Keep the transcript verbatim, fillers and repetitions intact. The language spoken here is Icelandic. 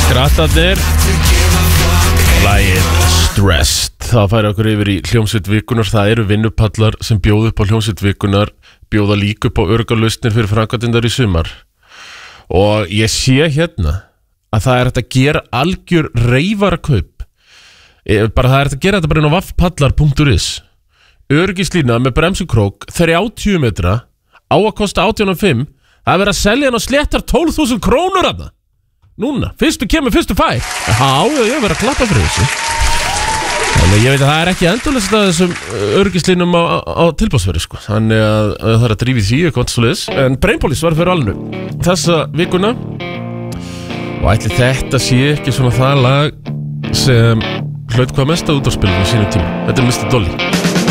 Skrattarnir Lagið Stressed. Það færi okkur yfir í hljómsveit vikunar. Það eru vinnupallar sem bjóða upp á hljómsveit vikunar, bjóða líka upp á örugalausnir fyrir framkvæmdindar í sumar. Og ég sé hérna að það er hægt að gera algjör reyfarakaup. Bara það er hægt að gera þetta bara inn á vaffpallar punktur is. Öryggislína með bremsukrók þrjátíu metra á að kosta átján og fimm. Það er verið að selja hann og sléttar tólf þúsund krónur að það. Núna, fyrstu kemur, fyrstu fær. Já, ég hef verið að klappa fyrir þessu. Þannig ég veit að það er ekki endurlist að þessum öryggislínum á, á tilbúðsverði, sko. Þannig að, að það er að drífa í því eitthvað svoleiðis. En Brainpolis var fyrir alnu þessa vikuna. Og ætli þetta sé ekki svona það lag sem hlaut hvað mesta út á spilinu á sínum tíma. Þetta er mister Dolly.